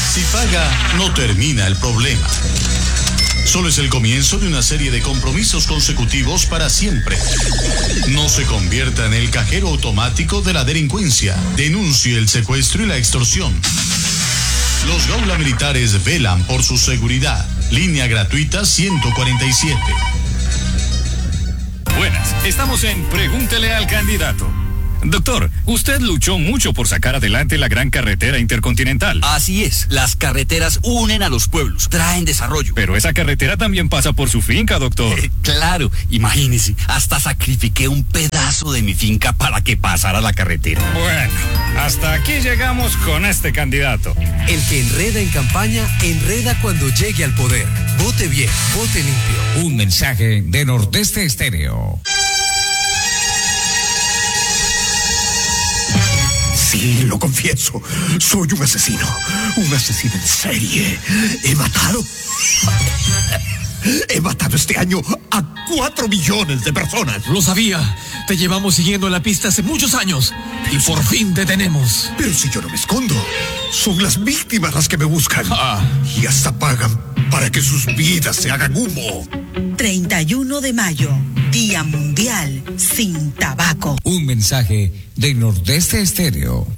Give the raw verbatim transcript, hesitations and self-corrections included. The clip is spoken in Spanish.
Si paga, no termina el problema. Solo es el comienzo de una serie de compromisos consecutivos para siempre. No se convierta en el cajero automático de la delincuencia. Denuncie el secuestro y la extorsión. Los Gaula Militares velan por su seguridad. Línea gratuita ciento cuarenta y siete. Buenas, estamos en Pregúntele al Candidato. Doctor, usted luchó mucho por sacar adelante la gran carretera intercontinental. Así es, las carreteras unen a los pueblos, traen desarrollo. Pero esa carretera también pasa por su finca, doctor. Eh, claro, imagínese, hasta sacrifiqué un pedazo de mi finca para que pasara la carretera. Bueno, hasta aquí llegamos con este candidato. El que enreda en campaña, enreda cuando llegue al poder. Vote bien, vote limpio. Un mensaje de Nordeste Estéreo. Sí, lo confieso. Soy un asesino. Un asesino en serie. He matado. He matado este año a cuatro millones de personas. Lo sabía. Te llevamos siguiendo la pista hace muchos años. Y por fin te tenemos. Pero si yo no me escondo. Son las víctimas las que me buscan. Ah. Y hasta pagan para que sus vidas se hagan humo. treinta y uno de mayo, Día Mundial sin Tabaco. Un mensaje de Nordeste Estéreo.